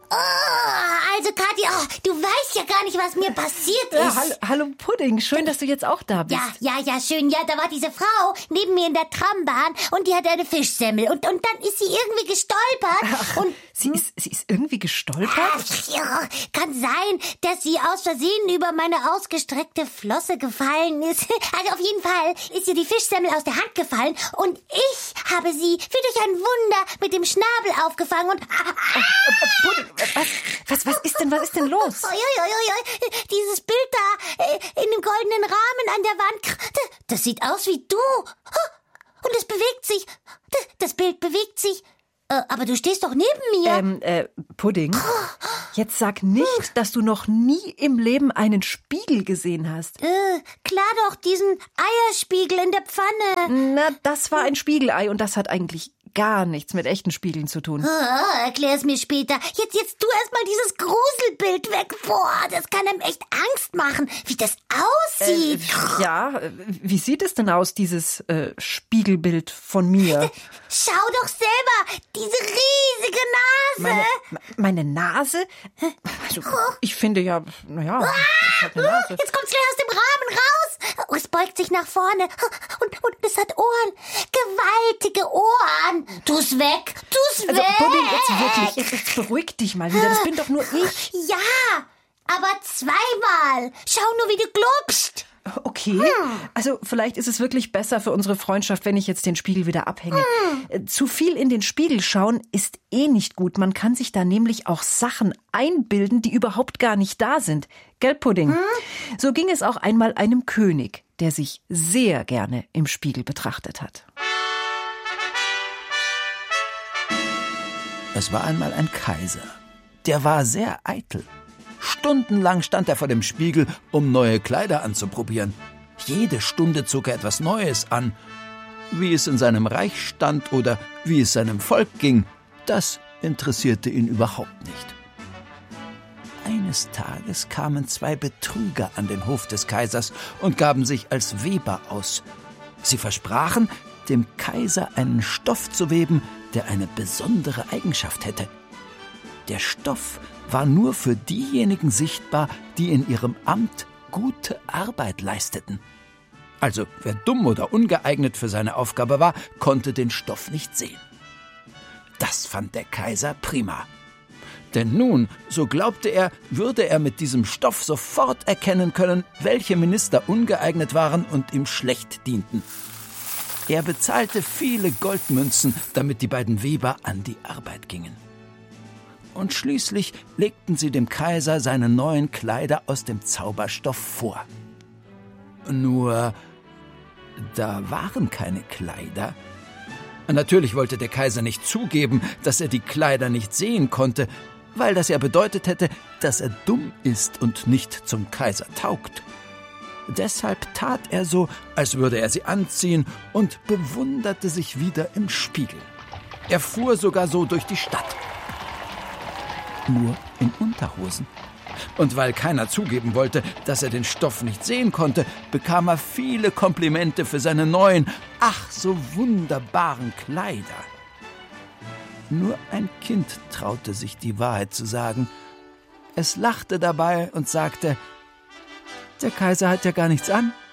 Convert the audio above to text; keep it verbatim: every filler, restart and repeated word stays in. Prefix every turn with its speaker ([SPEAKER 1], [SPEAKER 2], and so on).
[SPEAKER 1] Oh, also Kathi, oh, du weißt ja gar nicht, was mir passiert ist.
[SPEAKER 2] Ja, hallo, hallo Pudding, schön, dass du jetzt auch da bist.
[SPEAKER 1] Ja, ja, ja, schön. Ja, da war diese Frau neben mir in der Trambahn und die hatte eine Fischsemmel. Und, und dann ist sie irgendwie gestolpert.
[SPEAKER 2] Ach,
[SPEAKER 1] und
[SPEAKER 2] sie, ist, sie ist irgendwie gestolpert?
[SPEAKER 1] Ach, ja, kann sein, dass sie aus Versehen über meine ausgestreckte Flosse gefallen ist. Also auf jeden Fall ist ihr die Fischsemmel aus der Hand gefallen und ich habe sie wie durch ein Wunder mit dem Schnabel aufgefangen und...
[SPEAKER 2] Oh, äh, Pudding, was, was, was ist denn, was ist denn los?
[SPEAKER 1] Oi, oi, oi, oi. Dieses Bild da äh, in dem goldenen Rahmen an der Wand, das, das sieht aus wie du. Und es bewegt sich. Das, das Bild bewegt sich. Äh, aber du stehst doch neben mir.
[SPEAKER 2] Ähm, äh, Pudding, jetzt sag nicht, dass du noch nie im Leben einen Spiegel gesehen hast.
[SPEAKER 1] Äh, klar doch, diesen Eierspiegel in der Pfanne.
[SPEAKER 2] Na, das war ein Spiegelei und das hat eigentlich gar nichts mit echten Spiegeln zu tun.
[SPEAKER 1] Oh, erklär es mir später. Jetzt, jetzt tu erst mal dieses Gruselbild weg. Boah, das kann einem echt Angst machen, wie das aussieht.
[SPEAKER 2] Äh, ja, wie sieht es denn aus, dieses äh, Spiegelbild von mir?
[SPEAKER 1] Schau doch selber, diese riesige Nase.
[SPEAKER 2] Meine, meine Nase? Also, ich finde ja, naja,
[SPEAKER 1] ah,
[SPEAKER 2] ich hab eine Nase.
[SPEAKER 1] Jetzt kommt's gleich aus dem Rahmen raus. Oh, es beugt sich nach vorne und, und es hat Ohren. Gewaltige Ohren. Tu's weg, tu's
[SPEAKER 2] Also,
[SPEAKER 1] weg.
[SPEAKER 2] Pudding, jetzt wirklich, jetzt, jetzt beruhig dich mal wieder, das bin doch nur ich.
[SPEAKER 1] Ja, aber zweimal. Schau nur, wie du glubst.
[SPEAKER 2] Okay, also vielleicht ist es wirklich besser für unsere Freundschaft, wenn ich jetzt den Spiegel wieder abhänge. Hm. Zu viel in den Spiegel schauen ist eh nicht gut. Man kann sich da nämlich auch Sachen einbilden, die überhaupt gar nicht da sind. Gell, Pudding? Hm? So ging es auch einmal einem König, der sich sehr gerne im Spiegel betrachtet hat.
[SPEAKER 3] Es war einmal ein Kaiser. Der war sehr eitel. Stundenlang stand er vor dem Spiegel, um neue Kleider anzuprobieren. Jede Stunde zog er etwas Neues an. Wie es in seinem Reich stand oder wie es seinem Volk ging, das interessierte ihn überhaupt nicht. Eines Tages kamen zwei Betrüger an den Hof des Kaisers und gaben sich als Weber aus. Sie versprachen, dem Kaiser einen Stoff zu weben, der eine besondere Eigenschaft hätte. Der Stoff war nur für diejenigen sichtbar, die in ihrem Amt gute Arbeit leisteten. Also wer dumm oder ungeeignet für seine Aufgabe war, konnte den Stoff nicht sehen. Das fand der Kaiser prima. Denn nun, so glaubte er, würde er mit diesem Stoff sofort erkennen können, welche Minister ungeeignet waren und ihm schlecht dienten. Er bezahlte viele Goldmünzen, damit die beiden Weber an die Arbeit gingen. Und schließlich legten sie dem Kaiser seine neuen Kleider aus dem Zauberstoff vor. Nur, da waren keine Kleider. Natürlich wollte der Kaiser nicht zugeben, dass er die Kleider nicht sehen konnte, weil das ja bedeutet hätte, dass er dumm ist und nicht zum Kaiser taugt. Deshalb tat er so, als würde er sie anziehen und bewunderte sich wieder im Spiegel. Er fuhr sogar so durch die Stadt. Nur in Unterhosen. Und weil keiner zugeben wollte, dass er den Stoff nicht sehen konnte, bekam er viele Komplimente für seine neuen, ach so wunderbaren Kleider. Nur ein Kind traute sich, die Wahrheit zu sagen. Es lachte dabei und sagte, der Kaiser hat ja gar nichts an.